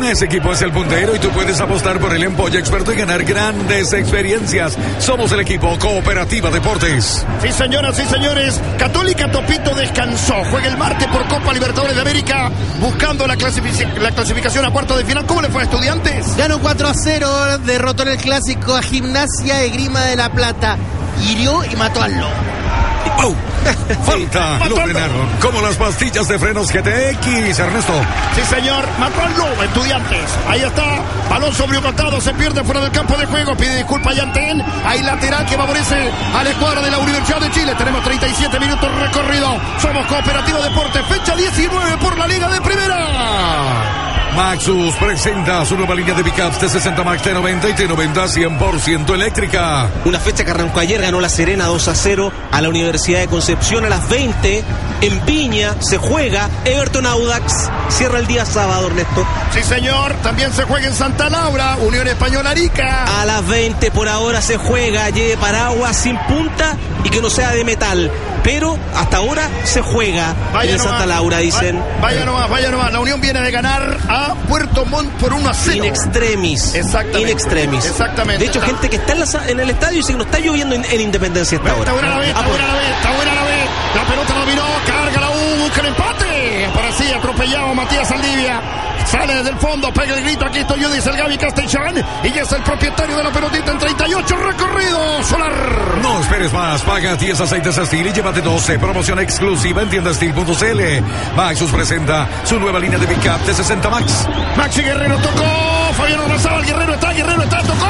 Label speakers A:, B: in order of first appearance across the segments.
A: Ese equipo es el puntero y tú puedes apostar por el Empolla Experto y ganar grandes experiencias. Somos el equipo Cooperativa Deportes.
B: Sí, señoras y señores, Católica Topito descansó. Juega el martes por Copa Libertadores de América, buscando la clasificación a cuartos de final. ¿Cómo le fue a Estudiantes?
C: Ganó 4-0, derrotó en el clásico a Gimnasia de Grima de la Plata. Hirió y mató al lobo.
A: ¡Oh! Falta, lo frenaron. Como las pastillas de frenos GTX, Ernesto.
B: Sí, señor, mató al lobo, Estudiantes. Ahí está, balón sobre un costado, se pierde fuera del campo de juego. Pide disculpa a Yantén. Hay lateral que favorece a la escuadra de la Universidad de Chile. Tenemos 37 minutos recorrido. Somos Cooperativa Deportes, fecha 19 por la Liga de Primera.
A: Maxus presenta su nueva línea de pickups T60 Max, T90 y T90 100% eléctrica.
D: Una fecha que arrancó ayer, ganó La Serena 2-0 a la Universidad de Concepción. A las 20 en Viña se juega Everton Audax. Cierra el día sábado, Ernesto.
B: Sí, señor, también se juega en Santa Laura, Unión Española Arica.
D: A las 20 por ahora se juega, lleve paraguas sin punta y que no sea de metal. Pero hasta ahora se juega en Santa Laura, dicen.
B: Vaya nomás. La Unión viene de ganar a Puerto Montt por 1-0.
D: In extremis.
B: Exactamente.
D: In extremis.
B: Exactamente.
D: De hecho, gente que está en el estadio dice que no está lloviendo en Independencia hasta ahora.
B: Está buena la vez. La pelota la miró, carga la U, busca el empate. Aparecía atropellado Matías Saldivia. Sale desde el fondo, pega el grito, aquí estoy yo, dice el Gaby Castellán. Y ya es el propietario de la pelotita en 38 recorridos. Solar.
A: No esperes más, paga 10 aceites Estil y llévate 12. Promoción exclusiva en tiendastil.cl. Maxus presenta su nueva línea de pickup T60 Max.
B: Maxi Guerrero tocó, Fabián Ormazábal, Guerrero está, tocó.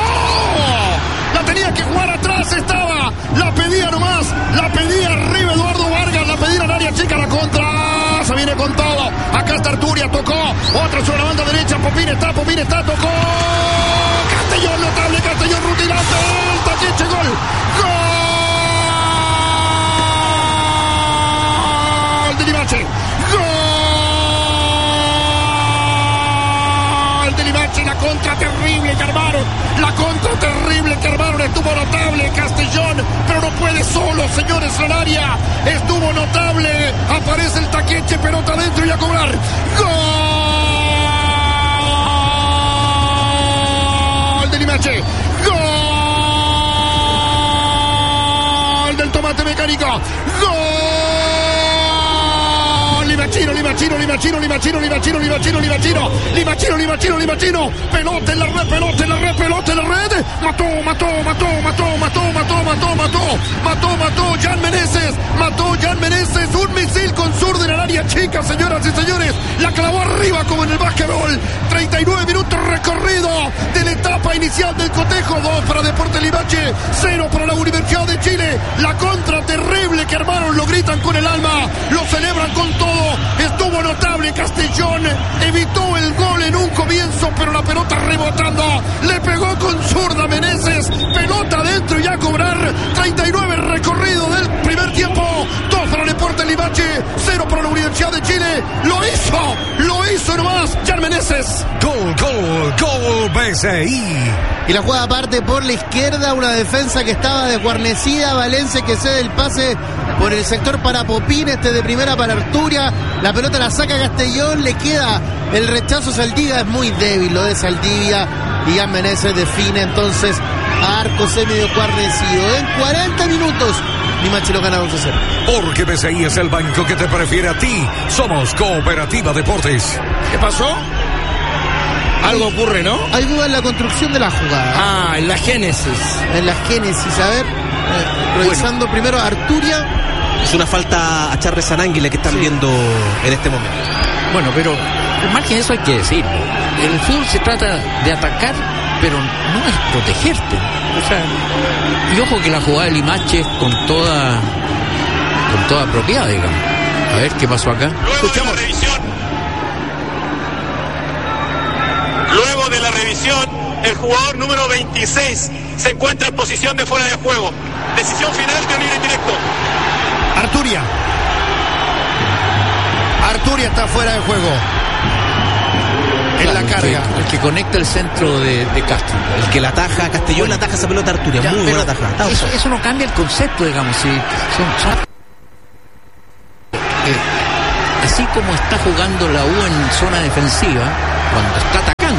B: La tenía que jugar atrás, estaba. La pedía nomás, la pedía arriba Eduardo Vargas, la pedía al área chica, la contra. Se viene con todo. Acá está Arturia, tocó. Otro sobre la banda derecha. Popín está, tocó. Castellón, notable, Castellón rutilante. El taquiche, gol. Gol de Limache. Gol de Limache. La contra terrible que armaron. Estuvo notable Castellón, pero no puede solo, señores, en el área. Estuvo notable. Aparece el taqueche, pelota adentro y a cobrar. Gol de Limache. Gol del tomate mecánico. Gol. Limachino. Pelota en la red. Mató. Jan Meneses. Un misil con zurda en el área chica, señoras y señores. La clavó arriba como en el básquetbol. 39 minutos recorrido de la etapa inicial del cotejo. 2 para Deportes Limache, 0 para la Universidad de Chile. La contra terrible que armaron, lo gritan con el alma, lo celebran con todo. Estuvo notable Castellón, evitó el gol en un comienzo, pero la pelota rebotando, le pegó con zurda Meneses, pelota adentro y a cobrar. 39 recorrido del primer tiempo, 2 para Deportes Limache, 0 para la Universidad de Chile. Lo hizo nomás Jan Meneses.
A: Gol BCI.
C: Y la jugada parte por la izquierda, una defensa que estaba desguarnecida. Valencia que cede el pase por el sector para Popín, de primera para Arturia. La pelota la saca Castellón, le queda el rechazo. Saldivia es muy débil, lo de Saldivia. Y Jan Meneses define entonces a arco medio guarnecido. En 40 minutos Limache lo gana 11-0.
A: Porque BCI es el banco que te prefiere a ti. Somos Cooperativa Deportes.
B: ¿Qué pasó? Algo ocurre, ¿no?
C: Hay duda en la construcción de la jugada.
B: En la génesis.
C: A ver, revisando primero a Arturia.
D: Es una falta a Charles Ananguila que están viendo en este momento.
E: Bueno, pero más que eso hay que decirlo. El fútbol se trata de atacar, pero no es protegerte. O sea, y ojo que la jugada de Limache es con toda propiedad, digamos. A ver qué pasó acá.
F: Luego de la revisión, el jugador número 26 se encuentra en posición de fuera de juego. Decisión final de libre directo.
B: Arturia está fuera de juego. En la carga.
E: El que conecta el centro de Castro.
D: El que la ataja, Castellón la ataja esa pelota Arturia. Muy buena ataja.
E: Eso no cambia el concepto, digamos. Si así como está jugando la U en zona defensiva, cuando está atacando,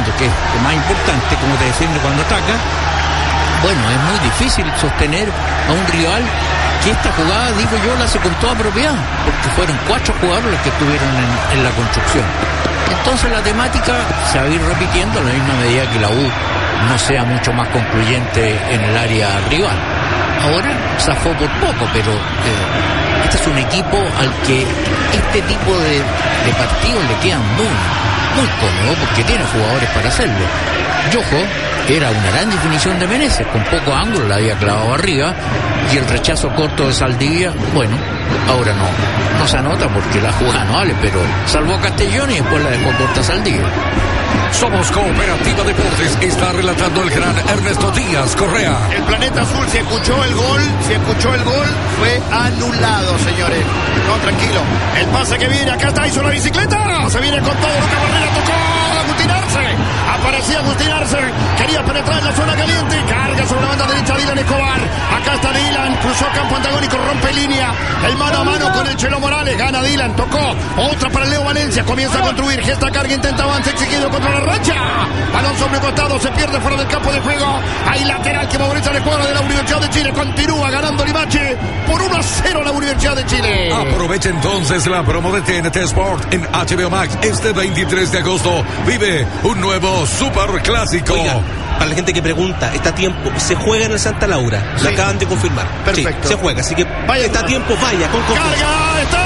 E: más importante, como te defiende cuando ataca, bueno, es muy difícil sostener a un rival que esta jugada, digo yo, la hace con toda propiedad, porque fueron 4 jugadores los que estuvieron en la construcción. Entonces la temática se va a ir repitiendo a la misma medida que la U no sea mucho más concluyente en el área rival. Ahora zafó por poco, pero este es un equipo al que este tipo de partidos le quedan muy cómodo, porque tiene jugadores para hacerlo. Yojo era una gran definición de Meneses, con poco ángulo la había clavado arriba, y el rechazo corto de Saldivia, bueno, ahora no se anota porque la jugada no vale, pero salvó a Castellón y después la dejó corta Saldivia.
A: Somos Cooperativa Deportes, está relatando el gran Ernesto Díaz Correa.
B: El Planeta Azul, si escuchó el gol, fue anulado, señores. No, tranquilo. El pase que viene, acá está, hizo la bicicleta. Se viene con todo, Lucas Barrera tocó Agustín Arce. Aparecía Agustín Arce, quería penetrar en la zona caliente. Carga sobre la banda derecha Dylan Escobar. Acá está Dylan, cruzó campo antagónico, rompe línea. El mano a mano con el Chelo Morales, gana Dylan, tocó. Otra para Leo Valencia, comienza a construir. Gesta carga, intenta avance, exigido contra la racha. Balón sobre costado, se pierde fuera del campo de juego. Hay lateral que favorece a la escuadra de la Universidad de Chile. Continúa ganando Limache por 1-0 la Universidad de Chile.
A: Aprovecha entonces la promo de TNT Sport en HBO Max. Este 23 de agosto vive un nuevo super clásico.
D: Oiga, para la gente que pregunta, está a tiempo, se juega en el Santa Laura, sí. Lo acaban de confirmar.
B: Perfecto.
D: Sí, se juega, así que
B: vaya,
D: está a tiempo, vaya, con confianza.
B: Carga, está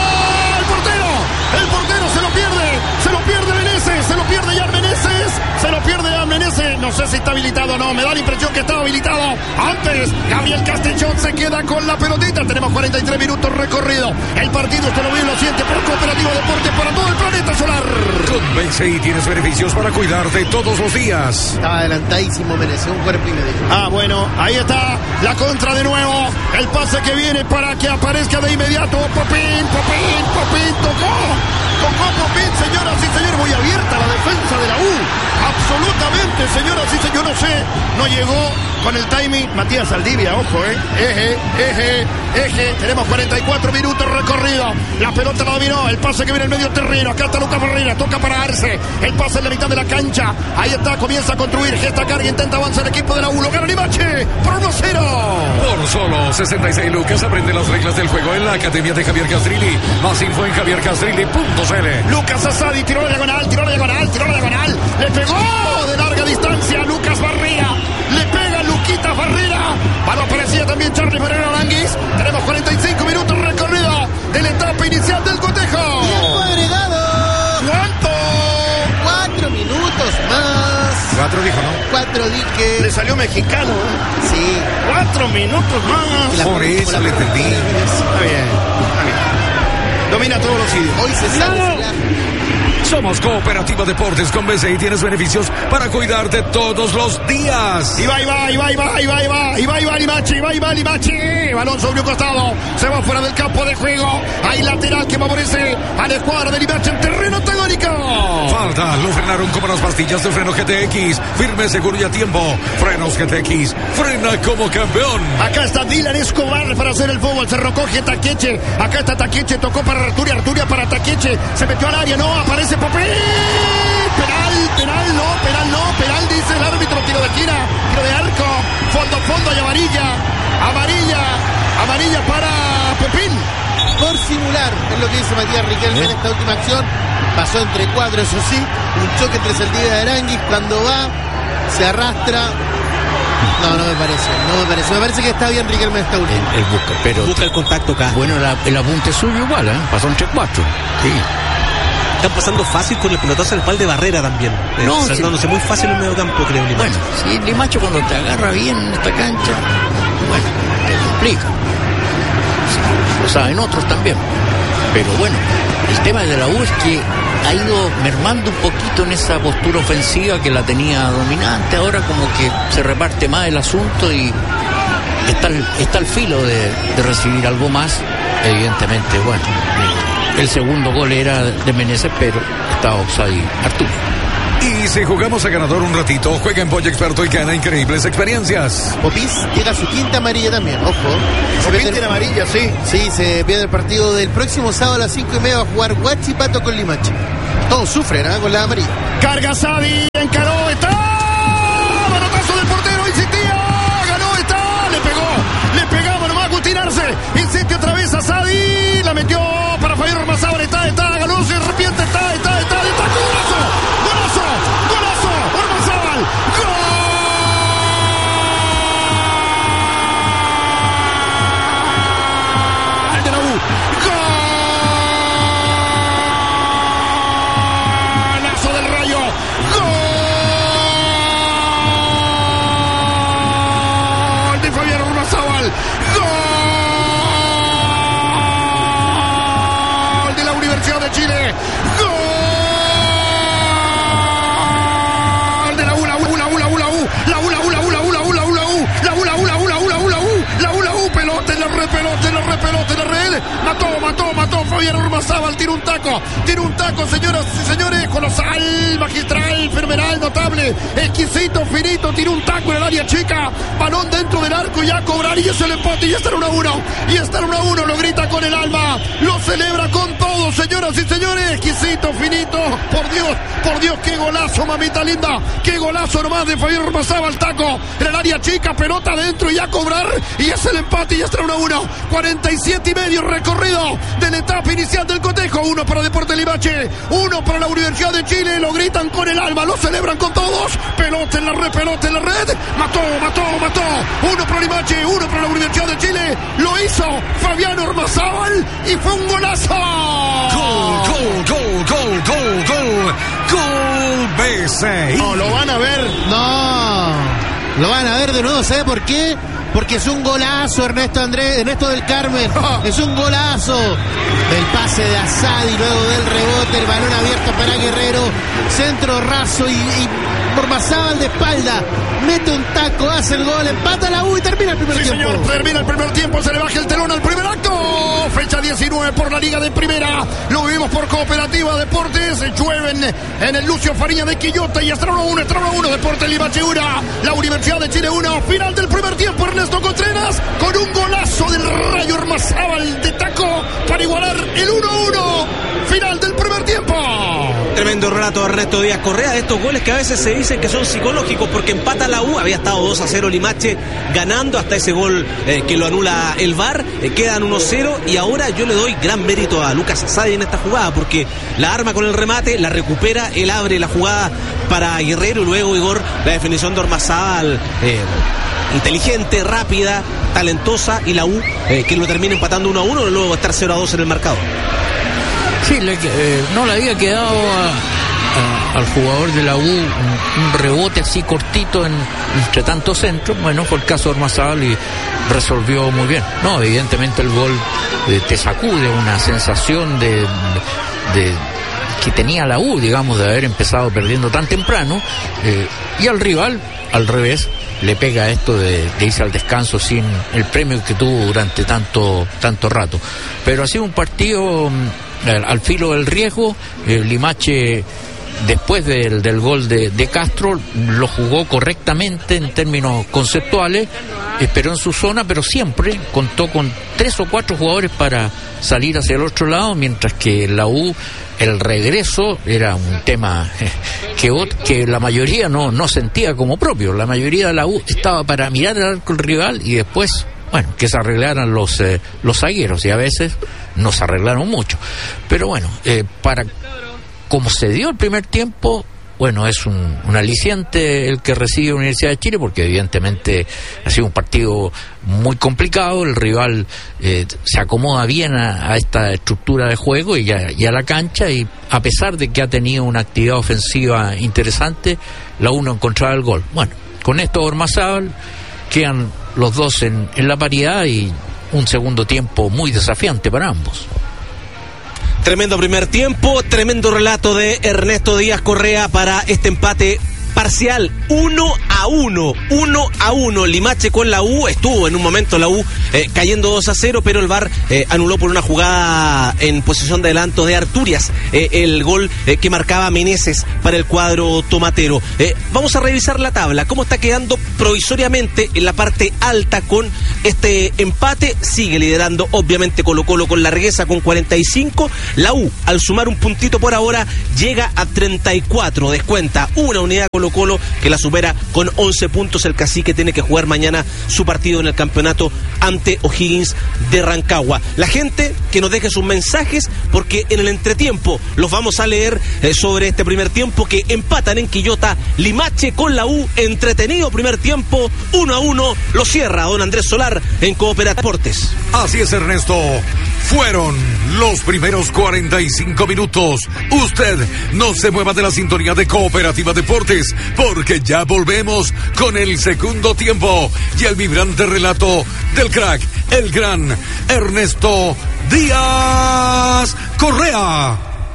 B: el portero se lo pierde Meneses, se lo pierde Jan Meneses, no sé si está habilitado o no, me da la impresión que estaba habilitado antes. Gabriel Castellón se queda con la pelotita, tenemos 43 minutos recorrido, el partido usted lo ve y lo siente por Cooperativa Deportes para todo el planeta solar.
A: Con BCI tienes beneficios para cuidarte todos los días.
C: Estaba adelantadísimo Meneses, un cuerpo y medio.
B: Bueno, ahí está la contra de nuevo, el pase que viene para que aparezca de inmediato Popín, tocó Popín, señoras y señores, muy abierta la defensa de la U, absolutamente, señoras y señores, yo no sé, no llegó con el timing Matías Saldivia, ojo, eje, tenemos 44 minutos recorrido, la pelota la dominó, el pase que viene en medio terreno, acá está Lucas Barrera, toca para Arce, el pase en la mitad de la cancha, ahí está, comienza a construir, gesta carga, intenta avanzar el equipo de la U, lo gana Limache, por 1-0.
A: Por solo 66 lucas aprende las reglas del juego en la Academia de Javier Castrilli, más info en javiercastrilli.cl.
B: Lucas Asadi, tiró la diagonal, le pegó de larga distancia a Lucas Barrera, le pega Luquitas Barrera, balón parecía también Charly Moreno Aranguis, tenemos 45 minutos recorrido de la etapa inicial del cotejo.
C: Tiempo agregado.
B: ¿Cuánto?
C: 4 minutos más.
A: 4 dijo, ¿no?
C: 4 dije.
B: Le salió mexicano,
C: Sí.
B: 4 minutos más.
A: Por eso le entendí.
B: Está bien. Domina todos los idiomas.
C: Hoy se sale.
A: Somos Cooperativa Deportes con BCI, tienes beneficios para cuidarte todos los días.
B: Y va Limache, balón sobre un costado, se va fuera del campo de juego, hay lateral que favorece a la escuadra de Limache en terreno antagónico.
A: Falta, lo frenaron como las pastillas de freno GTX, firme, seguro y a tiempo. Frenos GTX, frena como campeón.
B: Acá está Dylan Escobar para hacer el fútbol, se recoge Taqueche, acá está Taqueche, tocó para Arturia para Taqueche, se metió al área, no, aparece Popín, penal, dice el árbitro, tiro de esquina, tiro de arco, fondo y amarilla para Popín.
C: Por simular, es lo que dice Matías Riquelme en esta última acción. Pasó entre 4, eso sí, un choque entre Saldivia y Aranguis, cuando va, se arrastra. No me parece que está bien Riquelme esta última.
E: Él busca, pero
D: busca el contacto acá.
E: Bueno, el apunte suyo igual, pasó entre 4. Sí.
D: Están pasando fácil con el pelotazo al pal de Barrera también. Saltándose muy fácil en el medio campo, creo. Limache.
E: Bueno, sí, Limache cuando te agarra bien en esta cancha, bueno, te complica. Sí, lo saben otros también. Pero bueno, el tema de la U es que ha ido mermando un poquito en esa postura ofensiva que la tenía dominante. Ahora como que se reparte más el asunto y está al filo de recibir algo más. Evidentemente, bueno, el segundo gol era de Meneses, pero estaba offside Arturo.
A: Y si jugamos a ganador un ratito, juega en Pollo Experto y gana increíbles experiencias.
C: Popis llega a su 5ª amarilla también, ojo.
B: Popín tiene amarilla, sí.
C: Sí, se pierde el partido del próximo sábado a las 5:30, va a jugar Huachipato con Limache. Todos sufren con la amarilla.
B: Carga Sadi, encaró, está. Manotazo del portero, insistía. Ganó, está. Le pegaba nomás a Agustinarse. Insiste otra vez a Sadi. La metió para Fabián Ormazábal. Está. Ganó, se arrepiente. Está. Golazo. Ormazábal. ¡Gol! Pelote en la red. Mató Fabián Ormazábal. Tira un taco, señoras y señores. Colosal, magistral, fenomenal, notable, exquisito, finito. Tira un taco en el área chica. Balón dentro del arco y a cobrar. Y es el empate. Y está en 1-1. Lo grita con el alma. Lo celebra con todo, señoras y señores. Exquisito, finito. Por Dios, qué golazo, mamita linda. Qué golazo nomás de Fabián Ormazábal. Taco en el área chica. Pelota adentro y a cobrar. Y es el empate. Y está en 1-1. 47 y medio recorrido de la etapa inicial del cotejo. 1 para Deportes Limache, 1 para la Universidad de Chile. Lo gritan con el alma, lo celebran con todos. Pelota en la red. Mató. 1 para Limache, 1 para la Universidad de Chile. Lo hizo Fabián Ormazábal y fue un golazo.
A: Gol B6.
C: No, lo van a ver. No, lo van a ver de nuevo. ¿Sabe por qué? Porque es un golazo, Ernesto del Carmen. Es un golazo. El pase de Asadi, luego del rebote, el balón abierto para Guerrero. Centro raso y Ormazábal de espalda. Mete un taco, hace el gol, empata la U y termina el primer tiempo.
B: Señor, termina el primer tiempo, se le baja el telón al primer acto. Fecha 19 por la Liga de Primera. Lo vivimos por Cooperativa Deportes. Llueven en el Lucio Fariña de Quillota y está 1-1. Deportes Limache 1. La Universidad de Chile 1. Final del primer tiempo, Ernesto Contreras con un golazo del Rayo Ormazábal de taco para igualar el 1-1. Final del primer tiempo.
D: Tremendo relato de Ernesto Díaz Correa de estos goles que a veces se dicen que son psicológicos porque empata la U. Había estado 2-0 Limache ganando hasta ese gol que lo anula el VAR. Quedan 1-0 y ahora yo le doy gran mérito a Lucas Asadi en esta jugada porque la arma con el remate, la recupera, él abre la jugada para Guerrero y luego Igor la definición de Ormazábal. Inteligente, rápida, talentosa y la U que lo termina empatando 1-1 luego de estar 0-2 en el marcador.
E: Sí, no le había quedado al jugador de la U un rebote así cortito entre tantos centros. Bueno, fue el caso de Ormazábal y resolvió muy bien. No, evidentemente el gol te sacude una sensación de que tenía la U, digamos, de haber empezado perdiendo tan temprano, y al rival, al revés, le pega esto de irse al descanso sin el premio que tuvo durante tanto rato. Pero ha sido un partido al filo del riesgo. Limache, después del gol de Castro, lo jugó correctamente en términos conceptuales, esperó en su zona, pero siempre contó con 3 o 4 jugadores para salir hacia el otro lado, mientras que la U, el regreso era un tema que la mayoría no sentía como propio. La mayoría de la U estaba para mirar el arco del rival y después, bueno, que se arreglaran los zagueros, y a veces no se arreglaron mucho. Pero bueno, como se dio el primer tiempo, bueno, es un aliciente el que recibe la Universidad de Chile, porque evidentemente ha sido un partido muy complicado. El rival se acomoda bien a esta estructura de juego y a la cancha, y a pesar de que ha tenido una actividad ofensiva interesante, la U no encontraba el gol. Bueno, con esto Ormazábal quedan los dos en la paridad y un segundo tiempo muy desafiante para ambos.
D: Tremendo primer tiempo, tremendo relato de Ernesto Díaz Correa para este empate Parcial 1-1. Limache con la U. Estuvo en un momento la U cayendo 2-0, pero el VAR anuló por una jugada en posición de adelanto de Arturias el gol que marcaba Meneses para el cuadro tomatero. Vamos a revisar la tabla, cómo está quedando provisoriamente en la parte alta con este empate. Sigue liderando obviamente Colo-Colo con Largueza con 45. La U, al sumar un puntito por ahora, llega a 34. Descuenta una unidad Colo-Colo que la supera con 11 puntos. El Cacique tiene que jugar mañana su partido en el campeonato ante O'Higgins de Rancagua. La gente que nos deje sus mensajes, porque en el entretiempo los vamos a leer sobre este primer tiempo que empatan en Quillota Limache con la U. Entretenido primer tiempo, 1-1. Lo cierra don Andrés Solar en Cooperativa Deportes.
A: Así es, Ernesto. Fueron los primeros 45 minutos. Usted no se mueva de la sintonía de Cooperativa Deportes, porque ya volvemos con el segundo tiempo y el vibrante relato del crack, el gran Ernesto Díaz Correa.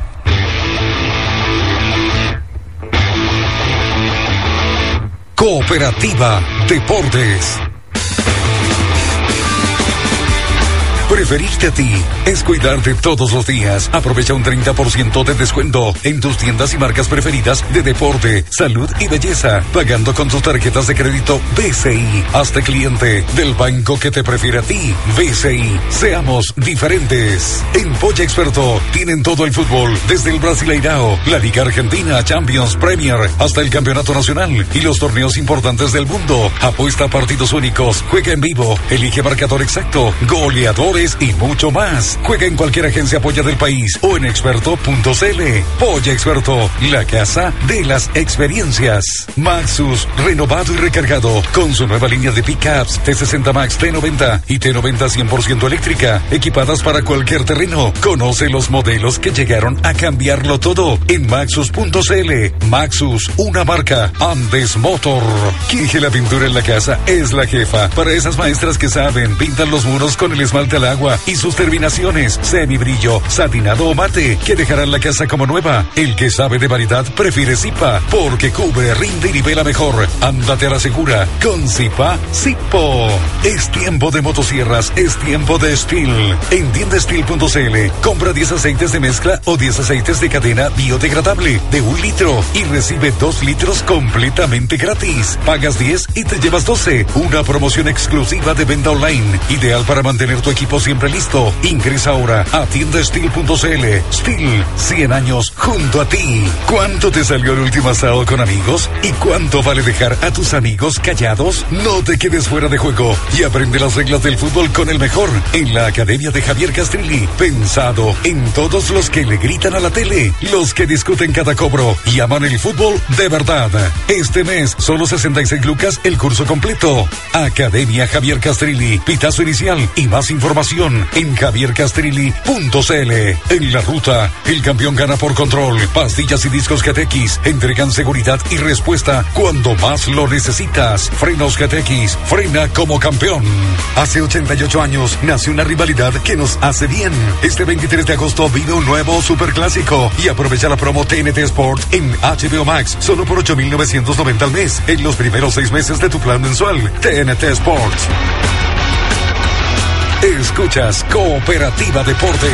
A: Cooperativa Deportes. Preferirte a ti es cuidarte todos los días. Aprovecha un 30% de descuento en tus tiendas y marcas preferidas de deporte, salud y belleza, pagando con tus tarjetas de crédito BCI. Hazte cliente del banco que te prefiere a ti. BCI. Seamos diferentes. En Polla Experto tienen todo el fútbol, desde el Brasileirao, la Liga Argentina, Champions, Premier, hasta el Campeonato Nacional y los torneos importantes del mundo. Apuesta a partidos únicos, juega en vivo, elige marcador exacto, goleadores y mucho más. Juega en cualquier agencia Polla del país o en experto.cl. Polla Experto, la casa de las experiencias. Maxus, renovado y recargado con su nueva línea de pickups T60 Max, T90 y T90 100% eléctrica, equipadas para cualquier terreno. Conoce los modelos que llegaron a cambiarlo todo en maxus.cl. Maxus, una marca Andes Motor. Quije la pintura en la casa es la jefa. Para esas maestras que saben, pintan los muros con el esmalte al agua y sus terminaciones, semibrillo, satinado o mate, que dejarán la casa como nueva. El que sabe de variedad prefiere Zipa, porque cubre, rinde y nivela mejor. Ándate a la segura con Zipa Zipo. Es tiempo de motosierras, es tiempo de Steel. En tiendasteel.cl compra 10 aceites de mezcla o 10 aceites de cadena biodegradable de 1 litro y recibe 2 litros completamente gratis. Pagas 10 y te llevas 12. Una promoción exclusiva de venta online, ideal para mantener tu equipo siempre listo. Ingresa ahora a tiendasteel.cl. Steel, 100 años junto a ti. ¿Cuánto te salió el último asado con amigos? ¿Y cuánto vale dejar a tus amigos callados? No te quedes fuera de juego y aprende las reglas del fútbol con el mejor en la Academia de Javier Castrilli. Pensado en todos los que le gritan a la tele, los que discuten cada cobro y aman el fútbol de verdad. Este mes, solo 66 lucas el curso completo. Academia Javier Castrilli. Pitazo inicial y más información en javiercastrilli.cl. En la ruta, el campeón gana por control. Pastillas y discos GTX entregan seguridad y respuesta cuando más lo necesitas. Frenos GTX, frena como campeón. Hace 88 años nació una rivalidad que nos hace bien. Este 23 de agosto vino un nuevo superclásico y aprovecha la promo TNT Sport en HBO Max solo por 8,990 al mes en los primeros 6 meses de tu plan mensual. TNT Sport. Escuchas Cooperativa Deportes.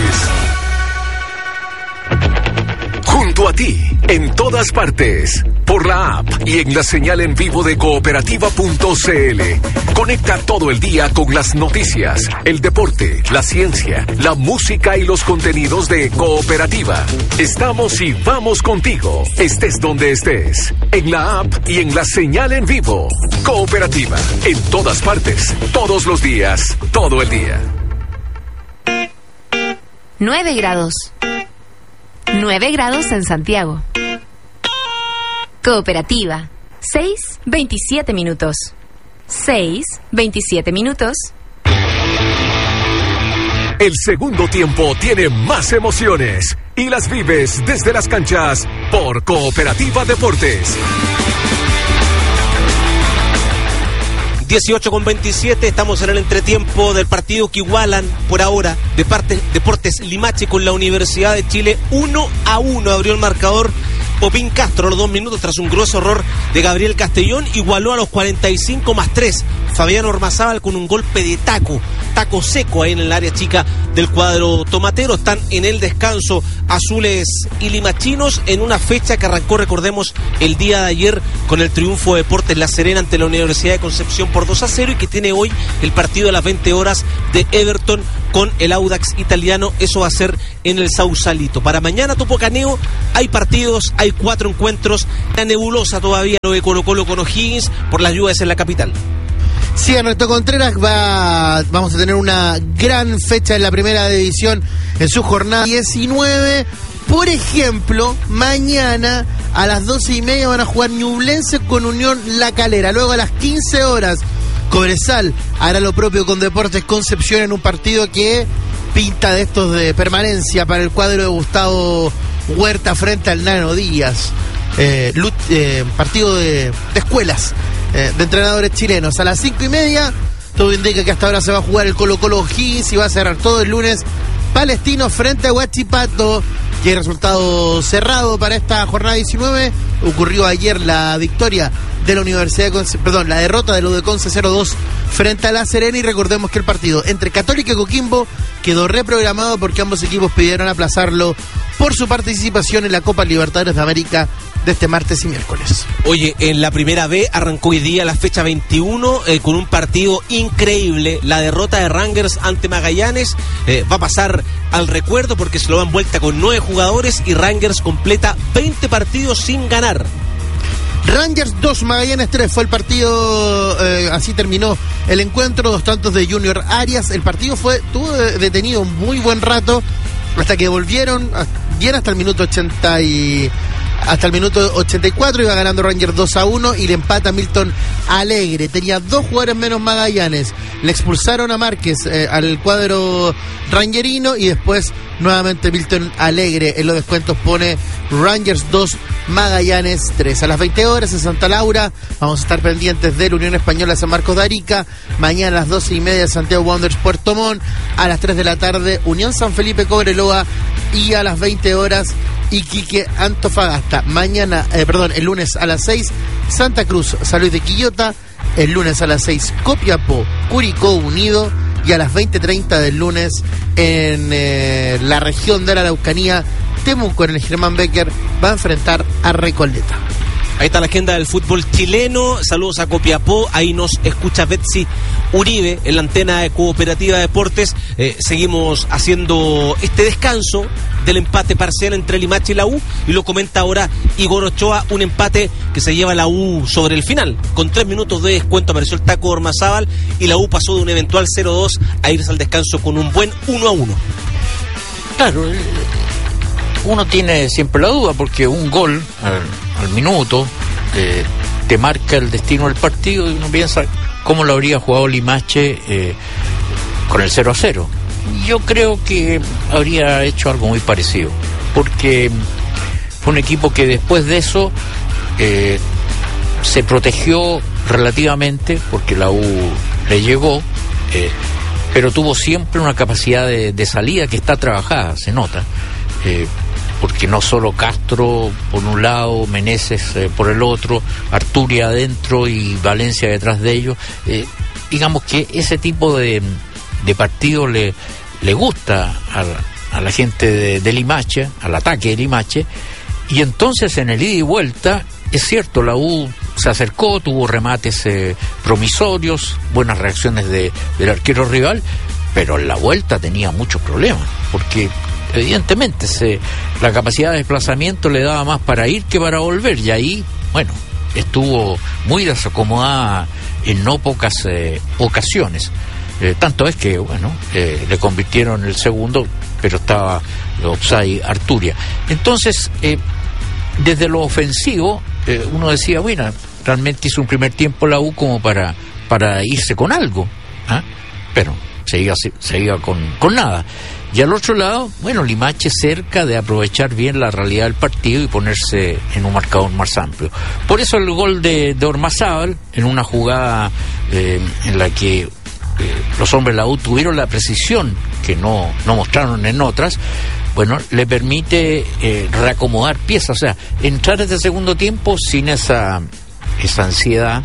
A: Junto a ti, en todas partes, por la app y en la señal en vivo de cooperativa.cl. Conecta todo el día con las noticias, el deporte, la ciencia, la música y los contenidos de Cooperativa. Estamos y vamos contigo, estés donde estés, en la app y en la señal en vivo. Cooperativa, en todas partes, todos los días, todo el día.
G: 9 grados. 9 grados en Santiago. Cooperativa. 6:27 minutos. 6:27 minutos.
H: El segundo tiempo tiene más emociones y las vives desde las canchas por Cooperativa Deportes.
D: 18:27, estamos en el entretiempo del partido que igualan por ahora Deportes Limache con la Universidad de Chile. 1-1 abrió el marcador Popín Castro a los 2 minutos tras un grueso error de Gabriel Castellón. Igualó a los 45+3 Fabián Ormazábal con un golpe de taco seco ahí en el área chica del cuadro tomatero. Están en el descanso azules y limachinos en una fecha que arrancó, recordemos, el día de ayer con el triunfo de Deportes La Serena ante la Universidad de Concepción por 2-0 y que tiene hoy el partido a las 20 horas de Everton con el Audax italiano. Eso va a ser en el Sausalito. Para mañana, Topo Caneo, hay partidos, hay 4 encuentros. La nebulosa todavía lo de Colo-Colo con O'Higgins por las lluvias en la capital.
C: Sí, Ernesto Contreras, vamos a tener una gran fecha en la primera división en su jornada 19. Por ejemplo, mañana a las 12:30 van a jugar Ñublense con Unión La Calera. Luego a las 15 horas, Cobresal hará lo propio con Deportes Concepción en un partido que pinta de estos de permanencia para el cuadro de Gustavo Huerta frente al Nano Díaz. Partido de escuelas de entrenadores chilenos. A las 5:30, todo indica que hasta ahora se va a jugar el Colo-Colo O'Higgins y va a cerrar todo el lunes Palestino frente a Huachipato. Y hay resultado cerrado para esta jornada 19. Ocurrió ayer la victoria de la Universidad de la derrota de los de Conce 0-2 frente a La Serena. Y recordemos que el partido entre Católica y Coquimbo quedó reprogramado porque ambos equipos pidieron aplazarlo por su participación en la Copa Libertadores de América de este martes y miércoles.
D: Oye, en la primera B arrancó hoy día la fecha 21 con un partido increíble. La derrota de Rangers ante Magallanes va a pasar al recuerdo porque se lo dan vuelta con 9 jugadores y Rangers completa 20 partidos sin ganar.
C: Rangers 2, Magallanes 3 fue el partido, así terminó el encuentro, 2 tantos de Junior Arias. El partido estuvo detenido un muy buen rato hasta que volvieron bien hasta el minuto 84 iba ganando Rangers 2-1 y le empata Milton Alegre. Tenía 2 jugadores menos Magallanes. Le expulsaron a Márquez al cuadro rangerino y después nuevamente Milton Alegre en los descuentos pone Rangers 2, Magallanes 3. A las 20 horas en Santa Laura vamos a estar pendientes de la Unión Española San Marcos de Arica. Mañana a las 12:30 Santiago Wanderers Puerto Montt. A las 3 de la tarde Unión San Felipe Cobreloa y a las 20 horas Iquique Antofagasta. El lunes a las 6 Santa Cruz San Luis de Quillota. El lunes a las 6 Copiapó Curicó Unido. Y a las 20:30 del lunes en la región de la Araucanía, Temuco en el Germán Becker va a enfrentar a Recoleta.
D: Ahí está la agenda del fútbol chileno. Saludos a Copiapó. Ahí nos escucha Betsy Uribe en la antena de Cooperativa Deportes. Seguimos haciendo este descanso del empate parcial entre Limache y la U. Y lo comenta ahora Igor Ochoa. Un empate que se lleva la U sobre el final. Con 3 minutos de descuento apareció el taco Ormazábal. Y la U pasó de un eventual 0-2 a irse al descanso con un buen 1-1.
E: Claro, uno tiene siempre la duda porque un gol al minuto te marca el destino del partido y uno piensa cómo lo habría jugado Limache con el 0-0. Yo creo que habría hecho algo muy parecido porque fue un equipo que después de eso se protegió relativamente porque la U le llegó, pero tuvo siempre una capacidad de salida que está trabajada, se nota. Porque no solo Castro por un lado, Meneses por el otro, Arturia adentro y Valencia detrás de ellos. Digamos que ese tipo de partido le gusta a la gente de Limache, al ataque de Limache, y entonces en el ida y vuelta, es cierto, la U se acercó, tuvo remates promisorios, buenas reacciones del arquero rival, pero en la vuelta tenía muchos problemas, porque evidentemente la capacidad de desplazamiento le daba más para ir que para volver, y ahí, bueno, estuvo muy desacomodada en no pocas ocasiones. Tanto es que, bueno, le convirtieron el segundo, pero estaba offside Arturia. Entonces, desde lo ofensivo, uno decía, bueno, realmente hizo un primer tiempo la U como para irse con algo, pero se iba con nada. Y al otro lado, bueno, Limache cerca de aprovechar bien la realidad del partido y ponerse en un marcador más amplio. Por eso el gol de Ormazábal, en una jugada en la que los hombres de la U tuvieron la precisión que no mostraron en otras, bueno, le permite reacomodar piezas, o sea, entrar este segundo tiempo sin esa ansiedad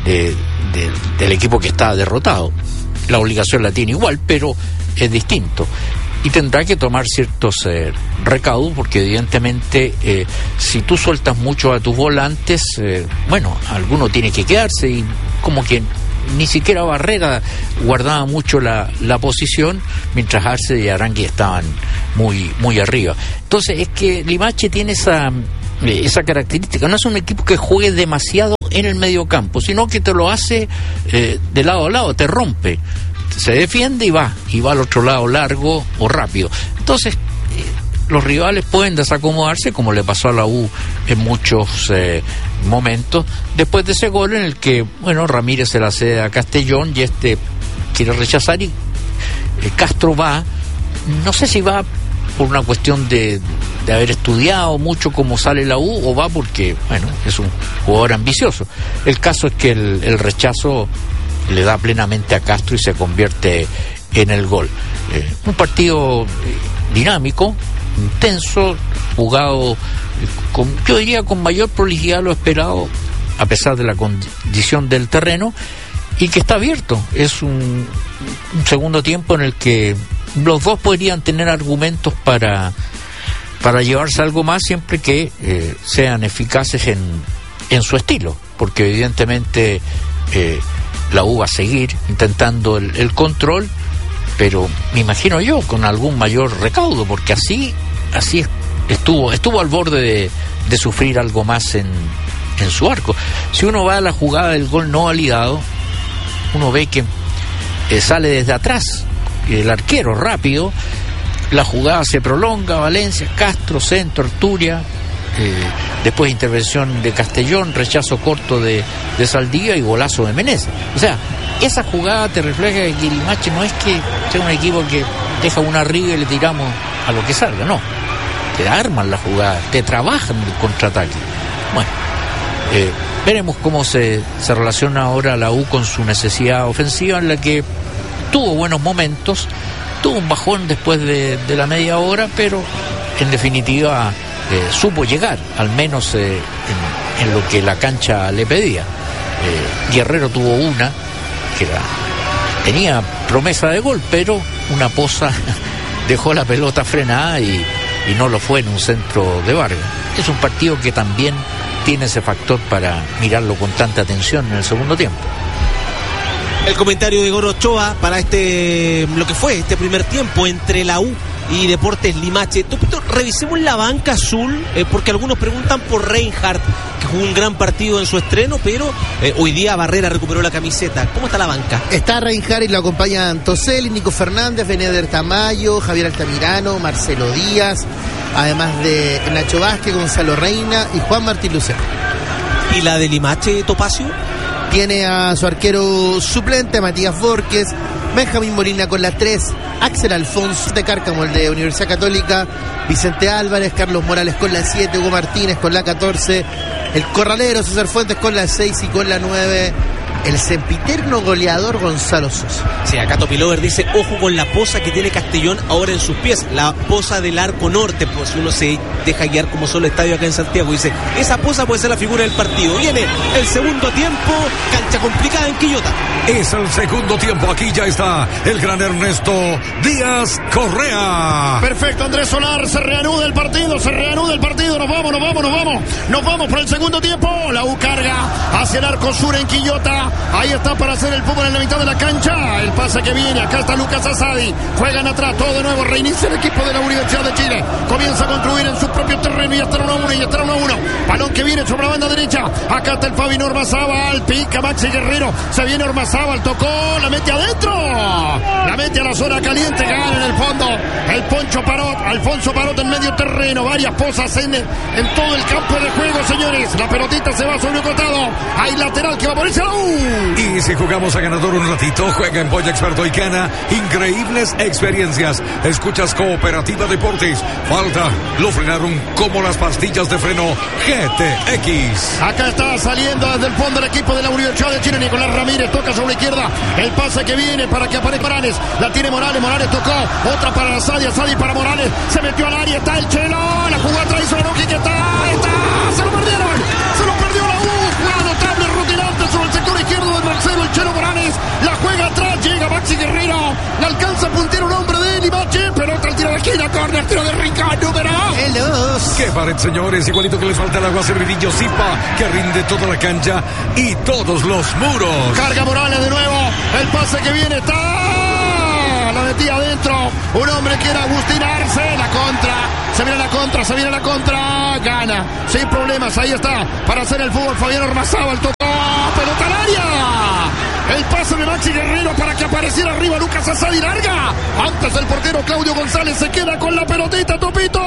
E: del equipo que está derrotado. La obligación la tiene igual, pero es distinto. Y tendrá que tomar ciertos recaudos, porque evidentemente si tú sueltas mucho a tus volantes, bueno, alguno tiene que quedarse, y como que ni siquiera Barrera guardaba mucho la posición, mientras Arce y Arangui estaban muy arriba. Entonces es que Limache tiene esa característica, no es un equipo que juegue demasiado en el medio campo, sino que te lo hace de lado a lado, te rompe, se defiende y va al otro lado largo o rápido. Entonces los rivales pueden desacomodarse, como le pasó a la U en muchos momentos, después de ese gol en el que, bueno, Ramírez se la cede a Castellón y quiere rechazar, y Castro va, no sé si va por una cuestión de haber estudiado mucho cómo sale la U, o va porque, bueno, es un jugador ambicioso. El caso es que el rechazo le da plenamente a Castro y se convierte en el gol. Un partido dinámico, intenso, jugado yo diría con mayor prolijidad lo esperado, a pesar de la condición del terreno, y que está abierto. Es un segundo tiempo en el que los dos podrían tener argumentos para llevarse algo más, siempre que sean eficaces en su estilo, porque evidentemente la U va a seguir intentando el control, pero me imagino yo con algún mayor recaudo, porque así estuvo al borde de sufrir algo más en su arco. Si uno va a la jugada del gol no validado, uno ve que sale desde atrás el arquero rápido, la jugada se prolonga, Valencia, Castro, centro, Arturia, después intervención de Castellón, rechazo corto de Saldía y golazo de Menezes. O sea, esa jugada te refleja que Limache no es que sea un equipo que deja una arriba y le tiramos a lo que salga, no, te arman la jugada, te trabajan el contraataque. Bueno, veremos cómo se relaciona ahora la U con su necesidad ofensiva, en la que tuvo buenos momentos, tuvo un bajón después de la media hora, pero en definitiva supo llegar, al menos en lo que la cancha le pedía. Guerrero tuvo una que tenía promesa de gol, pero una poza dejó la pelota frenada y no lo fue en un centro de Vargas. Es un partido que también tiene ese factor para mirarlo con tanta atención en el segundo tiempo.
D: El comentario de Goro Ochoa para lo que fue este primer tiempo entre la U y Deportes Limache. Topito, revisemos la banca azul, porque algunos preguntan por Reinhardt, que jugó un gran partido en su estreno, pero hoy día Barrera recuperó la camiseta. ¿Cómo está la banca?
C: Está Reinhardt y lo acompañan Toselli, Nico Fernández, Beneder Tamayo, Javier Altamirano, Marcelo Díaz, además de Nacho Vázquez, Gonzalo Reina y Juan Martín Lucero.
D: ¿Y la de Limache, Topacio?
C: Tiene a su arquero suplente, Matías Borges, Benjamín Molina con la 3, Axel Alfonso de Cárcamo, el de Universidad Católica, Vicente Álvarez, Carlos Morales con la 7, Hugo Martínez con la 14, el corralero César Fuentes con la 6 y con la 9, el sempiterno goleador Gonzalo Sosa.
D: Sí, acá Topilover dice, ojo con la poza que tiene Castellón ahora en sus pies, la poza del arco norte, pues uno se deja guiar como solo estadio acá en Santiago, dice, esa poza puede ser la figura del partido. Viene el segundo tiempo, cancha complicada en Quillota.
A: Es el segundo tiempo, aquí ya está el gran Ernesto Díaz Correa.
B: Perfecto, Andrés Solar, se reanuda el partido, nos vamos por el segundo tiempo. La U carga hacia el arco sur en Quillota. Ahí está para hacer el fútbol en la mitad de la cancha. El pase que viene, acá está Lucas Asadi. Juegan atrás, todo de nuevo, reinicia el equipo de la Universidad de Chile. Comienza a construir en su propio terreno y está 1-1. Balón que viene sobre la banda derecha. Acá está el Fabi Ormazábal, pica Maxi Guerrero. Se viene Ormazábal, tocó, la mete adentro. La mete a la zona caliente, gana en el fondo. El Poncho Parot, Alfonso Parot en medio terreno. Varias pozas en todo el campo de juego, señores. La pelotita se va sobre un costado. Hay lateral que va a ponerse a la U.
A: Y si jugamos a ganador un ratito, juega en Boya Experto y gana increíbles experiencias. Escuchas Cooperativa Deportes. Falta, lo frenaron como las pastillas de freno GTX.
B: Acá está saliendo desde el fondo el equipo de la Universidad de Chile. Nicolás Ramírez toca sobre la izquierda. El pase que viene para que aparezca Morales. La tiene Morales. Morales tocó. Otra para Asadi. Asadi para Morales. Se metió al área. Está el Chelo. La jugó atrás. Hizo la lógica. Está. Se lo perdieron. Se lo perdió la U. Jugada notable. Rutinante sobre el sector izquierdo de Marcelo. El Chelo Morales. La juega atrás. Llega Maxi Guerrero. Le alcanza a puntear un hombre de Limache. Pelota al tiro de esquina. Corner. Tiro de Ricardo.
C: El 2.
A: Qué pared, señores. Igualito que les falta el agua. Servidillo Zipa, que rinde toda la cancha y todos los muros.
B: Carga Morales de nuevo. El pase que viene está. La metía adentro. Un hombre que era Agustín Arce. La contra. Se viene la contra. Se viene la contra. Gana. Sin problemas. Ahí está. Para hacer el fútbol. Fabián Ormazábal tocó. Pelota al área. El pase de Maxi Guerrero para que apareciera arriba Lucas Asadi. Larga. Antes el portero Claudio González se queda con la pelotita. Topito.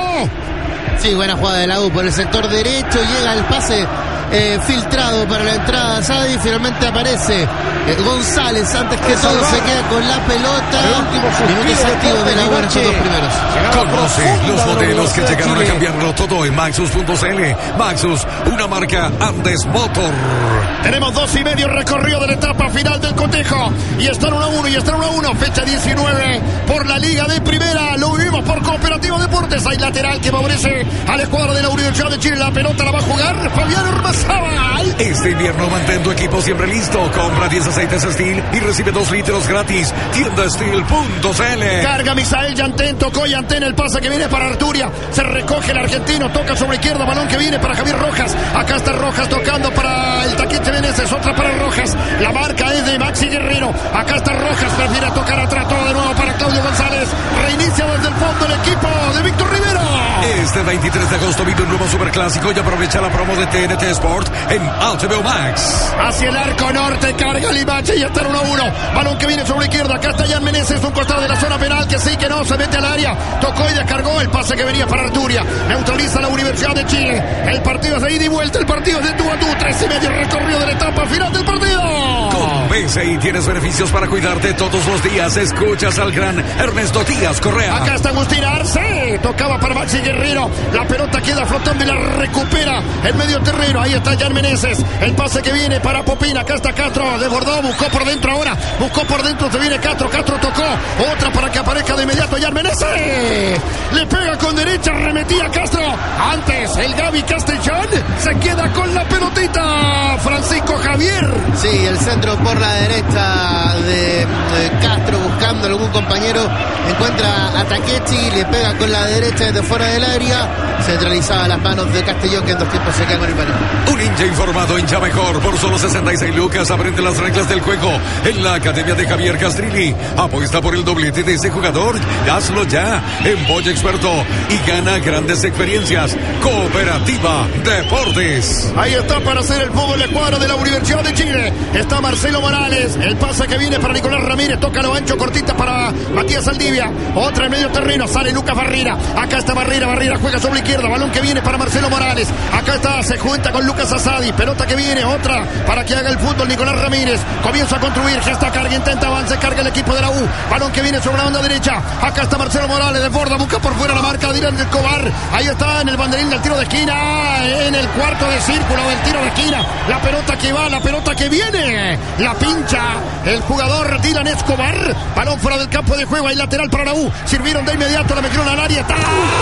C: Sí, buena jugada de la U por el sector derecho. Llega el pase filtrado para la entrada de Asadi. Finalmente aparece González. Antes que todo se queda con la pelota. Minutos activos de la U en estos dos primeros.
A: Conoce los modelos que llegaron a cambiarlo todo en Maxus.cl. Maxus, una marca Andes Motor.
B: Tenemos 2:30 recorrido de la etapa final del cotejo. Y están 1-1 y están 1-1. Fecha 19 por la Liga de Primera. Lo vivimos por Cooperativa Deportes. Hay lateral que favorece al escuadro de la Universidad de Chile. La pelota la va a jugar Fabián Ormazábal.
A: Este invierno mantén tu equipo siempre listo. Compra 10 aceites Steel y recibe 2 litros gratis. Tiendasteel.cl.
B: Carga Misael Yantén. Tocó Yantén. El pase que viene para Arturia. Se recoge el argentino. Toca sobre izquierda. Balón que viene para Javier Rojas. Acá está Rojas tocando para el Taquete Meneses. Otra para Rojas. La marca es de Maxi Guerrero. Acá está Rojas. Prefiere tocar atrás. Todo de nuevo para Claudio González. Reinicia desde el fondo el equipo de Víctor Rivero.
A: Este 23 de agosto vive un nuevo superclásico y aprovecha la promo de TNT Sport en HBO Max.
B: Hacia el arco norte, carga Limache y está en 1-1. Balón que viene sobre la izquierda. Acá está Jan Meneses, un costado de la zona penal. Que sí, que no, se mete al área. Tocó y descargó el pase que venía para Arturia. Neutraliza la Universidad de Chile. El partido es de ida y vuelta. El partido es de tú a tú. 3:30 recorrido de la etapa final del partido.
A: Con BCI tienes beneficios para cuidarte todos los días. Escuchas al gran Ernesto Díaz Correa.
B: Acá está Agustín Arce. Tocaba para Maxi Guerrero. La pelota queda flotando y la recupera en medio terreno. Ahí está Jan Meneses. El pase que viene para Popín. Acá está Castro. Desbordó. Buscó por dentro ahora. Buscó por dentro. Se viene Castro. Castro tocó. Otra para que aparezca de inmediato Jan Meneses. Le pega con derecha. Remetía Castro. Antes el Gaby Castellón se queda con la pelotita. Francisco Javier.
C: Sí, el centro por la derecha de Castro buscando algún compañero. Encuentra a Takechi. Le pega con la derecha desde fuera del área. Centralizaba las manos de Castellón, que en 2 tiempos se queda con el balón.
A: Un hincha informado, hincha mejor. Por solo 66 lucas aprende las reglas del juego en la Academia de Javier Castrilli. Apuesta por el doblete de ese jugador. Hazlo ya en Boya Experto y gana grandes experiencias. Cooperativa Deportes.
B: Ahí está para hacer el fútbol el cuadro de la Universidad de Chile. Está Marcelo Morales. El pase que viene para Nicolás Ramírez. Toca lo ancho, cortita para Matías Saldivia. Otra en medio terreno. Sale Lucas Barrera. Acá está Barrera. Barrera juega sobre la izquierda. Balón que viene para Marcelo Morales. Acá está. Se junta con Lucas Asadi. Pelota que viene. Otra para que haga el fútbol Nicolás Ramírez. Comienza a construir. Gesta, carga, intenta avance. Carga el equipo de la U. Balón que viene sobre la banda derecha. Acá está Marcelo Morales. Desborda. Busca por fuera la marca de Dylan Escobar. Ahí está en el banderín del tiro de esquina. En el cuarto de círculo del tiro de esquina. La pelota que va. La pelota que viene. La pincha el jugador Dylan Escobar. Balón fuera del campo de juego. Hay lateral para la U. Sirvieron de inmediato. La metieron al área. Está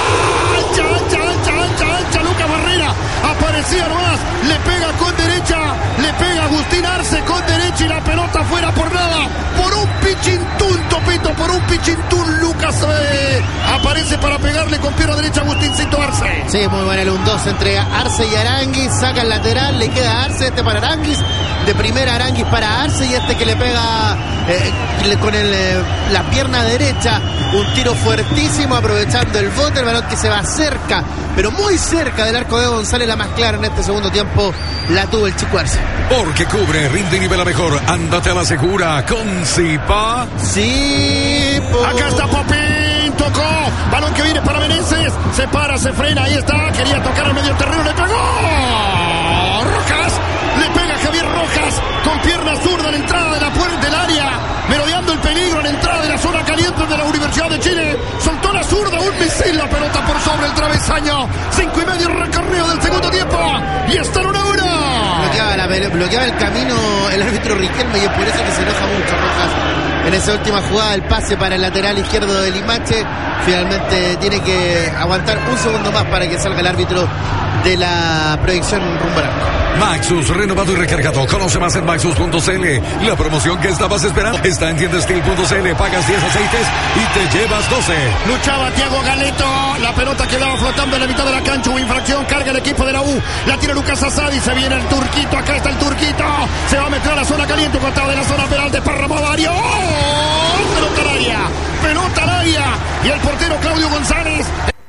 B: ancha. Lucas Barrera. Aparecía nomás. Le pega con derecha. Le pega Agustín Arce con derecha. Y la pelota fuera por nada. Por un pichintún, Topito. Por un pichintún. Lucas aparece para pegarle con pierna derecha a Agustincito Arce.
C: Sí, muy bueno el 1-2 entre Arce y Aranguis. Saca el lateral. Le queda Arce. Este para Aranguis. De primera Aranguis para Arce. Y este que le pega con la pierna derecha. Un tiro fuertísimo aprovechando el bote. El balón que se va cerca, pero muy cerca del arco de González. La más clara en este segundo tiempo la tuvo el Chico Arce.
A: Porque cubre, rinde y nivela mejor. Ándate a la segura con Zipa.
C: Sí.
B: Acá está Popín. Tocó. Balón que viene para Meneses. Se para, se frena. Ahí está. Quería tocar al medio terreno. Le pegó. Rojas. Le pega Javier y la pelota por sobre el travesaño. 5:30 recorrido del segundo tiempo y está en 1-1.
C: Bloqueaba el camino el árbitro Riquelme y es por eso que se enoja mucho Rojas en esa última jugada. El pase para el lateral izquierdo de Limache. Finalmente tiene que aguantar un segundo más para que salga el árbitro de la proyección rumbo al arco.
A: Maxus, renovado y recargado. Conoce más en Maxus.cl. La promoción que estabas esperando está en tiendastil.cl. Pagas 10 aceites y te llevas 12.
B: Luchaba Thiago Galeto. La pelota quedaba flotando en la mitad de la cancha. Hubo infracción. Carga el equipo de la U. La tira Lucas Asadi. Se viene el turquito. Acá está el turquito. Se va a meter a la zona caliente. Costado de la zona penal. Desparramó Dario. ¡Oh! Pelota al área. Pelota al área. Y el portero Claudio González.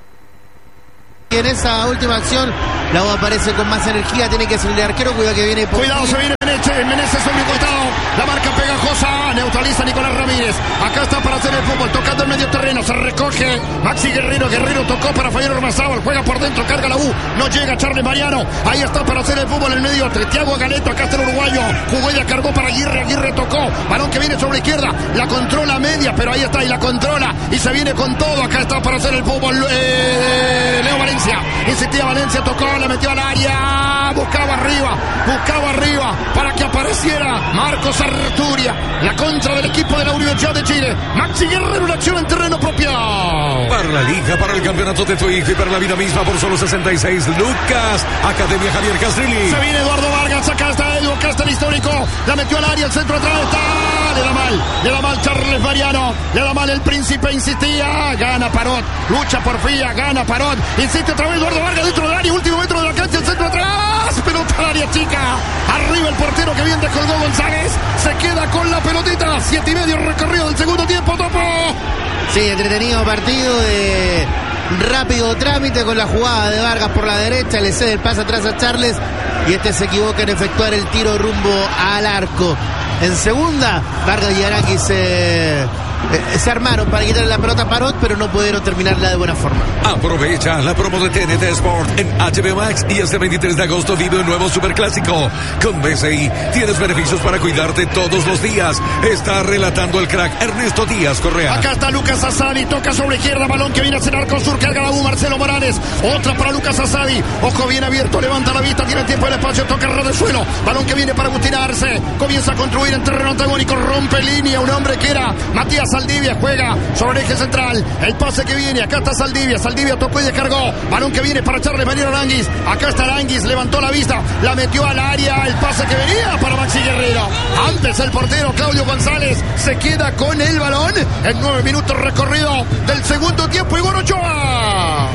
C: Y en esa última acción, la U aparece con más energía. Tiene que salir el arquero. Cuidado que viene.
B: Cuidado, se viene Meneses sobre el costado. La marca pegajosa. Neutraliza Nicolás Ramírez. Acá está para hacer el fútbol. Tocando el medio terreno. Se recoge Maxi Guerrero. Guerrero tocó para Fabián Ormazábal. Juega por dentro. Carga la U. No llega Charles Mariano. Ahí está para hacer el fútbol en el medio. Thiago Galeto. Acá está el uruguayo. Jugó y la cargó para Aguirre. Aguirre tocó. Balón que viene sobre la izquierda. La controla media. Pero ahí está y la controla. Y se viene con todo. Acá está para hacer el fútbol. Leo Valencia. Insistía Valencia. Tocó. La metió al área. Buscaba arriba. Para que apareciera Marcos Arturia. La contra del equipo de la Universidad de Chile. Maxi Guerrero, una acción en terreno propio.
A: Para la liga, para el campeonato de tu hijo y para la vida misma por solo 66 lucas. Academia Javier Castrilli.
B: Se viene Eduardo Vargas. Acá está Edu. Acá está el histórico. La metió al área. El centro atrás está. Le da mal Charles Mariano. Le da mal el príncipe. Insistía. Gana Parot. Lucha Porfía. Gana Parot. Insiste otra vez Eduardo Vargas dentro del área. Último metro de la cancha. El centro atrás. Pelota al área chica. Arriba el portero que bien descolgó González. Se queda con la pelotita. 7:30 recorrido del segundo tiempo. Topo.
C: Sí, entretenido partido de rápido trámite con la jugada de Vargas por la derecha. Le cede el pase atrás a Charles. Y este se equivoca en efectuar el tiro rumbo al arco. En segunda, Vargas y Aranguis se armaron para quitarle la pelota a Parot, pero no pudieron terminarla de buena forma.
A: Aprovecha la promo de TNT Sport en HBO Max y este 23 de agosto vive un nuevo superclásico. Con BCI tienes beneficios para cuidarte todos los días. Está relatando el crack Ernesto Díaz Correa.
B: Acá está Lucas Asadi, toca sobre izquierda, balón que viene a hacer arco sur, carga la U, Marcelo Morales. Otra para Lucas Asadi, ojo bien abierto, levanta la vista, tiene el tiempo y el espacio, toca ras de suelo. Balón que viene para Agustín Arce, comienza a construir en terreno antagónico, rompe línea, un hombre que era Matías Saldivia, juega sobre el eje central. El pase que viene, acá está Saldivia tocó y descargó. Balón que viene para Charles Mariano Aranguis. Acá está Aranguis, levantó la vista, la metió al área. El pase que venía para Maxi Guerrero. Antes el portero Claudio González se queda con el balón. En 9 minutos recorrido del segundo tiempo. Igor Ochoa.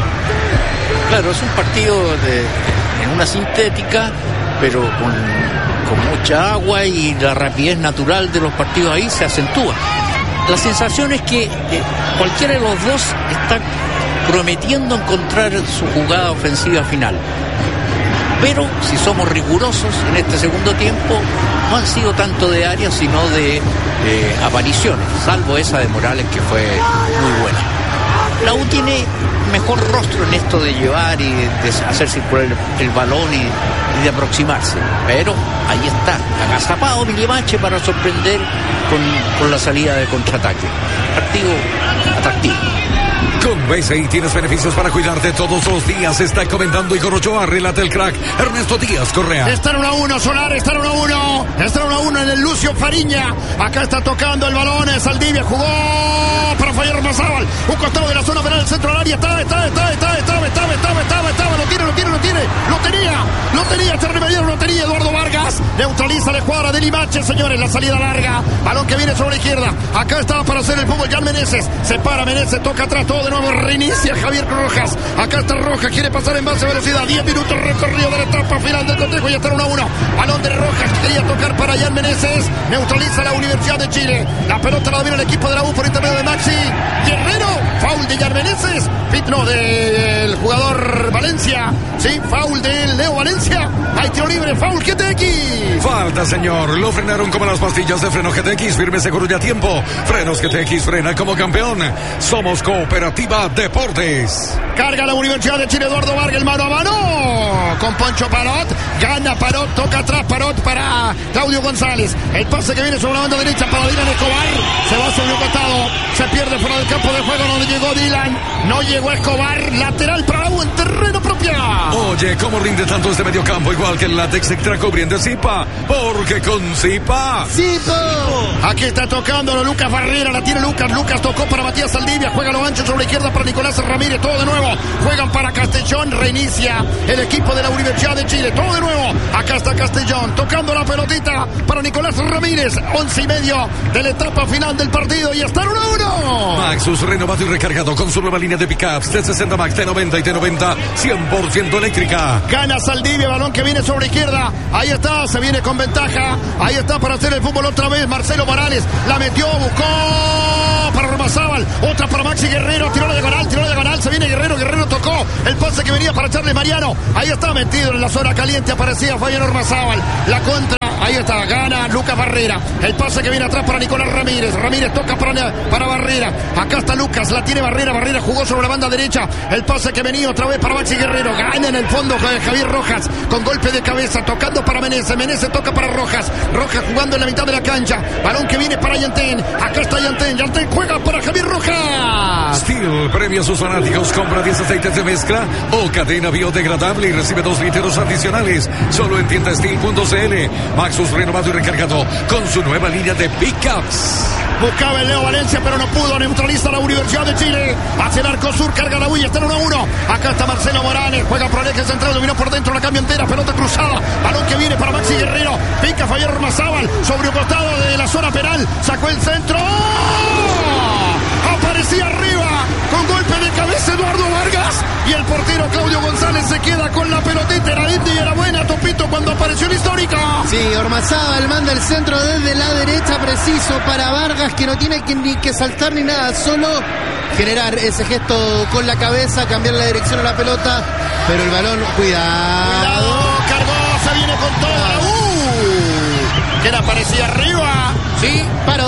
E: Claro, es un partido en una sintética, pero con mucha agua y la rapidez natural de los partidos ahí se acentúa. La sensación es que cualquiera de los dos está prometiendo encontrar su jugada ofensiva final. Pero si somos rigurosos en este segundo tiempo, no han sido tanto de área, sino de apariciones, salvo esa de Morales que fue muy buena. La U tiene mejor rostro en esto de llevar y de hacer circular el balón y de aproximarse, pero ahí está, agazapado Limache para sorprender con la salida de contraataque. Partido atractivo.
A: Con BCI tienes beneficios para cuidarte todos los días. Está comentando Igor Ochoa, relata el crack Ernesto Díaz Correa.
B: Está en 1-1, Solar, está en 1-1. Está en 1-1 en el Lucio Fariña. Acá está tocando el balón, Saldivia jugó para Fabián Ormazábal. Un costado de la zona penal, el centro del área. Estaba. Lo tenía, Charly Mediano, lo tenía Eduardo Vargas. Neutraliza la escuadra de Limache, señores, la salida larga. Balón que viene sobre la izquierda. Acá estaba para hacer el fútbol Jan Meneses. Se para Meneses, toca atrás, todo de nuevo, reinicia Javier Rojas. Acá está Rojas, quiere pasar en base a velocidad. 10 minutos recorrido de la etapa final del cotejo y está 1-1. Balón de Rojas, quería tocar para Jan Meneses. Neutraliza la Universidad de Chile. La pelota la domina el equipo de la U por intermedio de Maxi Guerrero. Foul de Jan Meneses. No, del jugador Valencia. Sí, foul de Leo Valencia. Hay tiro libre, foul, QTX.
A: Falta, señor. Lo frenaron como las pastillas de freno GTX. Firme, seguro y a tiempo. Frenos GTX, frena como campeón. Somos Cooperativa Deportes.
B: Carga la Universidad de Chile, Eduardo Vargas, el mano a mano con Poncho Parot. Gana Parot, toca atrás Parot para Claudio González. El pase que viene sobre la banda derecha para Dylan Escobar. Se va sobre un costado. Se pierde fuera del campo de juego donde llegó Dylan. No llegó Escobar. Lateral para la U en terreno propio.
A: Oye, ¿cómo rinde tanto este medio campo? Igual que el látex extra cubriendo Zipa. Porque con Zipa.
B: Aquí está tocándolo Lucas Barrera. La tiene Lucas. Lucas tocó para Matías Saldivia. Juega lo ancho sobre la izquierda para Nicolás Ramírez. Todo de nuevo. Juegan para Castellón. Reinicia el equipo de la Universidad de Chile. Todo de nuevo. Acá está Castellón. Tocando la pelotita para Nicolás Ramírez. 11:30 de la etapa final del partido. Y está 1-1.
A: Maxus renovado y recargado con su nueva línea de pickups. T60 Max, T90 y T90. 100% eléctrica.
B: Gana Saldivia. Balón que viene sobre la izquierda. Ahí está. Se viene con ventaja. Ahí está para hacer el fútbol otra vez. Marcelo Morales. La metió. Buscó para Ormazábal. Otra para Maxi Guerrero. Tiró la diagonal. Se viene Guerrero. Guerrero tocó el pase que venía para Charles Mariano. Ahí está metido en la zona caliente. Aparecía Fabián Ormazábal. La contra. Ahí está. Gana Lucas Barrera. El pase que viene atrás para Nicolás Ramírez. Ramírez toca para Barrera. Acá está Lucas. La tiene Barrera. Barrera jugó sobre la banda derecha. El pase que venía otra vez para Maxi Guerrero. Gana en el fondo Javier Rojas. Con golpe de cabeza. Tocando para Menezes. Menezes toca para Rojas. Rojas jugando en la mitad de la cancha. Balón que viene para Yantén. Acá está Yantén. Yantén juega para Javier Rojas.
A: Steel premia a sus fanáticos. Compra 10 aceites de mezcla o cadena biodegradable y recibe 2 litros adicionales. Solo en tiendasteel.cl. Maxus renovado y recargado con su nueva línea de pickups.
B: Buscaba el Leo Valencia, pero no pudo. Neutraliza la Universidad de Chile. Hacia el arco sur, carga la huilla. Está en 1-1. Acá está Marcelo Morales. Juega por el eje central. Dominó por dentro la cambio entera. Pelota cruzada. Balón que viene para Maxi Guerrero. Pica Fabián Ormazábal. Sobre un costado de la zona penal. Sacó el centro. Aparecía arriba. Con golpe de cabeza Eduardo Vargas. Y el portero Claudio González se queda con la pelotita. Era linda y era buena, Topito, cuando apareció el histórico.
C: Sí, Ormazábal manda el centro desde la derecha, preciso para Vargas, que no tiene ni que saltar ni nada, solo generar ese gesto con la cabeza, cambiar la dirección a la pelota, pero el balón, cuidado.
B: Cargó, se viene con todo. ¿Quién aparecía arriba?
C: Sí,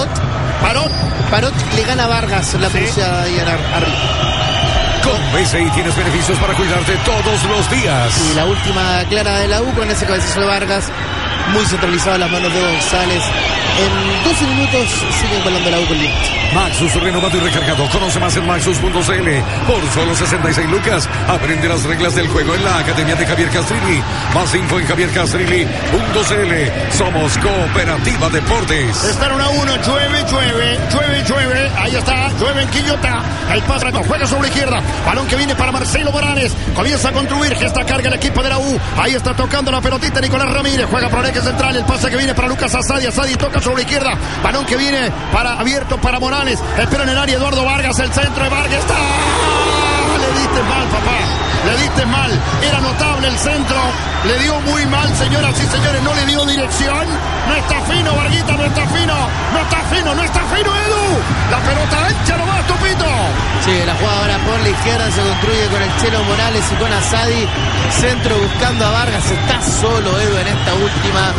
C: Parot le gana a Vargas la pulseada y arriba.
A: Con BCI tienes beneficios para cuidarte todos los días.
C: Y la última clara de la U con ese cabezazo de Vargas. Muy centralizado en las manos de González. En 12 minutos sigue volando la U con límite.
A: Maxus renovado y recargado. Conoce más en maxus.cl. Por solo 66 lucas. Aprende las reglas del juego en la Academia de Javier Castrilli. Más info en javiercastrilli.cl. Somos Cooperativa Deportes.
B: Están 1-1. Llueve. Ahí está. Llueve en Quillota. El pase juega sobre la izquierda. Balón que viene para Marcelo Morales. Comienza a construir. Gesta carga el equipo de la U. Ahí está tocando la pelotita Nicolás Ramírez. Juega por el eje central. El pase que viene para Lucas Asadi. Asadi toca sobre la izquierda. Balón que viene abierto para Morales. Espera en el área Eduardo Vargas. El centro de Vargas. ¡Está! Le diste mal, papá. Le diste mal. Era notable el centro. Le dio muy mal, señoras y señores. No le dio dirección. No está fino, Varguita. No está fino, Edu. La pelota ancha nomás, Topito.
C: Sí, la jugada ahora por la izquierda se construye con el Chelo Morales y con Asadi. Centro buscando a Vargas. Está solo Edu en esta última.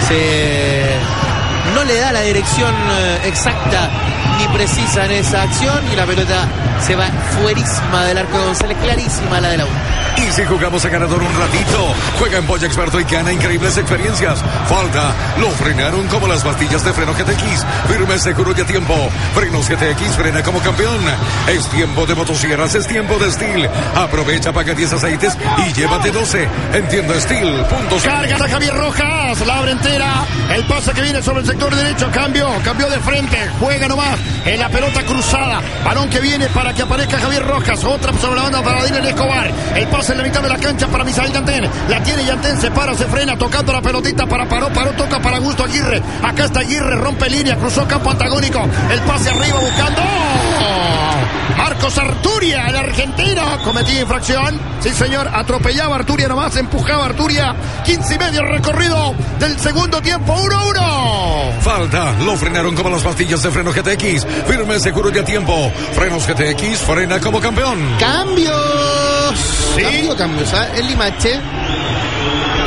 C: No le da la dirección exacta ni precisa en esa acción y la pelota se va fuerísima del arco de González, clarísima la de la U.
A: Y si jugamos a ganador un ratito, juega en Polla Experto y gana increíbles experiencias. Falta, lo frenaron como las pastillas de freno GTX. Firme, seguro y a tiempo. Frenos GTX, frena como campeón. Es tiempo de motosierras, es tiempo de Steel. Aprovecha, paga 10 aceites y llévate 12. Entiendo Steel.cl.
B: Carga a Javier Rojas, la abre entera. El pase que viene sobre el sector derecho, cambió de frente. Juega nomás en la pelota cruzada. Balón que viene para que aparezca Javier Rojas. Otra sobre la banda para Dylan Escobar. El pase en la mitad de la cancha para Misael Yantén. La tiene Yantén, se para, se frena, tocando la pelotita para Paró, toca para Augusto Aguirre. Acá está Aguirre, rompe línea, cruzó campo antagónico. El pase arriba buscando. Marcos Arturia, el argentino, cometía infracción. Sí, señor, atropellaba a Arturia nomás, empujaba a Arturia. 15:30 recorrido del segundo tiempo, 1-1.
A: Falta, lo frenaron como las pastillas de freno GTX. Firme, seguro y a tiempo. Frenos GTX, frena como campeón.
C: ¡Cambios!
B: ¿Sí?
C: Cambios, ¿eh? El Limache.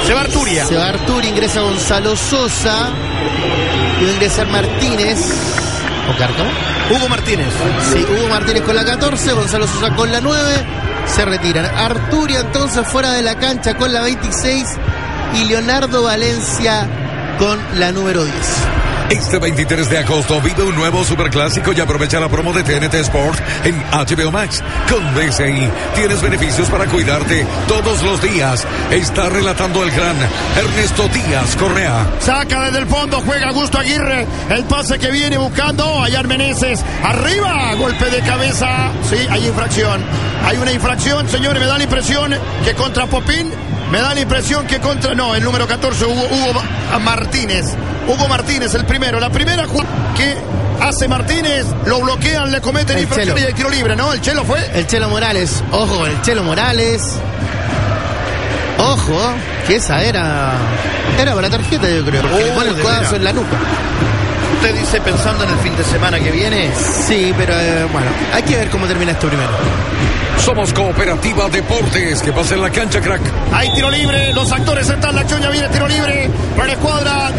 B: Se va Arturia.
C: Se va Arturia, ingresa Gonzalo Sosa. Y va a ingresar Martínez. ¿O Cárcamo?
B: Hugo Martínez.
C: Sí, Hugo Martínez con la 14, Gonzalo Sosa con la 9. Se retiran. Arturia entonces fuera de la cancha con la 26. Y Leonardo Valencia con la número 10.
A: Este 23 de agosto vive un nuevo superclásico y aprovecha la promo de TNT Sport en HBO Max. Con BCI tienes beneficios para cuidarte todos los días. Está relatando el gran Ernesto Díaz Correa.
B: Saca desde el fondo, juega Augusto Aguirre. El pase que viene buscando Ayar Meneses. Arriba, golpe de cabeza. Sí, hay infracción. Hay una infracción, señores. Me da la impresión que contra Popín. Me da la impresión que contra... No, el número 14, Hugo Martínez. Hugo Martínez, el primero. La primera que hace Martínez, lo bloquean, le cometen infracción y el tiro libre, ¿no? ¿El Chelo fue?
C: El Chelo Morales. Ojo, el Chelo Morales. Ojo, que esa era para tarjeta, yo creo. Porque le pone el codazo en la nuca.
B: ¿Usted dice pensando en el fin de semana que viene?
C: Sí, pero bueno, hay que ver cómo termina esto primero.
A: Somos Cooperativa Deportes. Que pasa en la cancha, crack.
B: Hay tiro libre, los actores están, la choña viene tiro libre para la escuadra